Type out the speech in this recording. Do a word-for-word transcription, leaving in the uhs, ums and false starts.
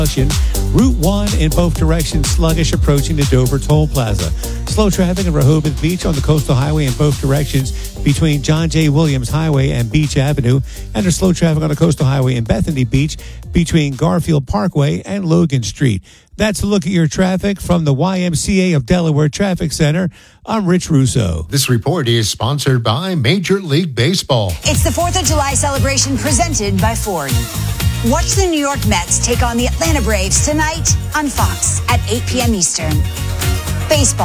Route one in both directions sluggish approaching the Dover Toll Plaza. Slow traffic in Rehoboth Beach on the Coastal Highway in both directions between John J. Williams Highway and Beach Avenue. And there's slow traffic on the Coastal Highway in Bethany Beach between Garfield Parkway and Logan Street. That's a look at your traffic from the Y M C A of Delaware Traffic Center. I'm Rich Russo. This report is sponsored by Major League Baseball. It's the fourth of July celebration presented by Ford. Watch the New York Mets take on the Atlanta Braves tonight on Fox at eight p.m. Eastern. Baseball.